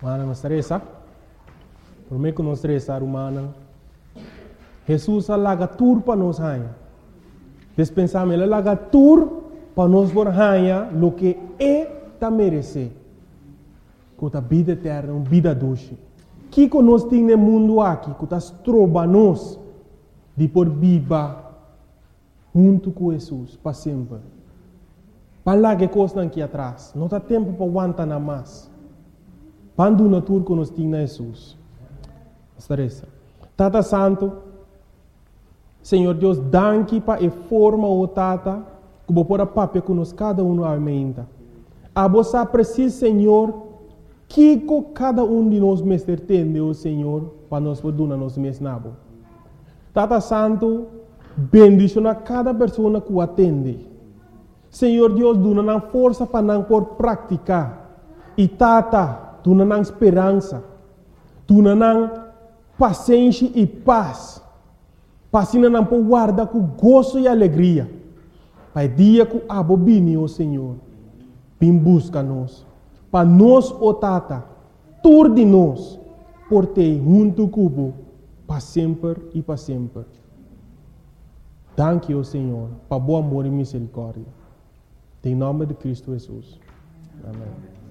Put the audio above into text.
Mana não estressa. Por mim que não estressa humana. Jesus alaga tur para nós hanha. Despensamos ele alaga tur para nós por hanha lo que é ta merece. Com a vida eterna, uma vida doce. Que nós temos no mundo aqui, que nós trobamos de por viva junto com Jesus para sempre. Para lá que coisa aqui atrás, não tem tempo para aguentar nada mais. Quando na tour que nós temos Jesus. Estressa. Tata Santo, Senhor Deus, danke para a forma o Tata, que vou pôr a papel que nós cada um aumenta. A você precisa, Senhor, que cada um de nós mestre tem, o Senhor, para nós poder nos mesnabo. Tata Santo, bendiciona cada pessoa que o atende. Senhor Deus, dona força para não por praticar. E Tata, dona esperança. Dona paciência e paz. Passina não por guardar com gozo e alegria. Para o dia que abobine, o Senhor, vem busca nós. Para nós, o Tata, tudo de nós, por ter junto cubo, para sempre e para sempre. Danke, o Senhor, para bom amor e misericórdia. Em nome de Cristo Jesus. Amém.